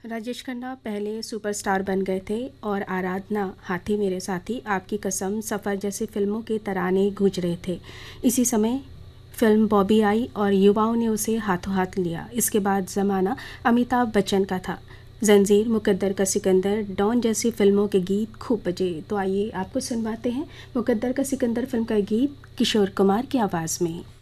राजेश खन्ना पहले सुपरस्टार बन गए थे और आराधना, हाथी मेरे साथी, आपकी कसम, सफ़र जैसी फिल्मों के तराने गूंज रहे थे। इसी समय फिल्म बॉबी आई और युवाओं ने उसे हाथों हाथ लिया। इसके बाद ज़माना अमिताभ बच्चन का था। जंजीर, मुकद्दर का सिकंदर, डॉन जैसी फिल्मों के गीत खूब बजे। तो आइए आपको सुनवाते हैं मुकद्दर का सिकंदर फिल्म का गीत किशोर कुमार की आवाज़ में।